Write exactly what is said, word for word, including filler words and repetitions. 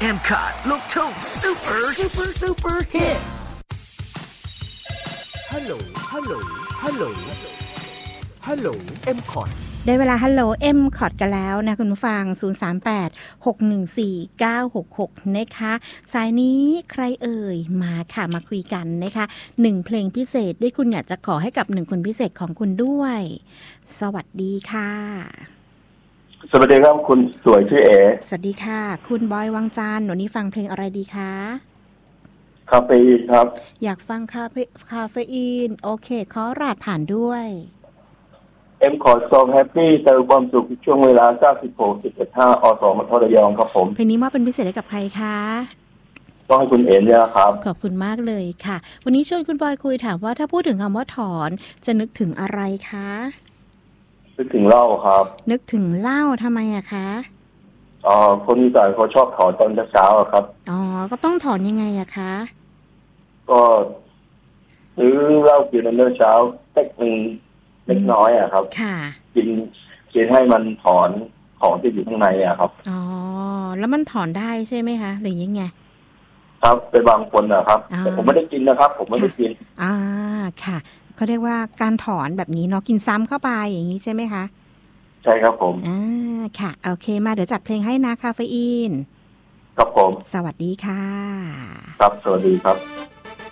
เอ็ม คอท ลูกทุ่งซูเปอร์ซูเปอร์ซูเปอร์ฮิตฮัลโหลฮัลโหลฮัลโหลฮัลโหล เอ็ม คอทได้เวลาฮัลโหล เอ็ม คอท กันแล้วนะคุณผู้ฟังศูนย์ สาม แปด หก หนึ่ง สี่ เก้า หก หกนะคะสายนี้ใครเอ่ยมาค่ะมาคุยกันนะคะหนึ่งเพลงพิเศษที่คุณอยากจะขอให้กับหนึ่งคนพิเศษของคุณด้วยสวัสดีค่ะสวัสดีครับคุณสวยชื่อเอสวัสดีค่ะคุณบอยวังจันทร์วันนี้ฟังเพลงอะไรดีคะคาเฟอีนครับอยากฟังคาเฟคาเฟอีนโอเคขอราดผ่านด้วยเอ็มขอซองแฮปปี้เติมความสุขช่วงเวลา เก้าสิบหก สิบเอ็ด ห้า อสมทระยองครับผมเพลงนี้มอบเป็นพิเศษให้กับใครคะต้องให้คุณเอ๋เนี่ยครับขอบคุณมากเลยค่ะวันนี้ชวนคุณบอยคุยถามว่าถ้าพูดถึงคำว่าถอนจะนึกถึงอะไรคะนึกถึงเหล้าครับนึกถึงเหล้าทำไมอะคะอ๋อคนอีสานเขาชอบถอนตอนเช้าๆครับอ๋อก็ต้องถอนยังไงอะคะก็ซื้อเหล้ากินในเช้าเล็กนึงเล็กน้อยอะครับค่ะกินกินให้มันถอนของที่อยู่ข้างในอะครับอ๋อแล้วมันถอนได้ใช่ไหมคะหรือยังไงครับไปบางคนนะครับแต่ผมไม่ได้กินนะครับผมไม่ได้กินอ่าค่ะเขาเรียกว่าการถอนแบบนี้เนาะกินซ้ำเข้าไปอย่างนี้ใช่ไหมคะใช่ครับผมอ่าค่ะโอเคมาเดี๋ยวจัดเพลงให้นะคาเฟอีนครับผมสวัสดีค่ะครับสวัสดีครับ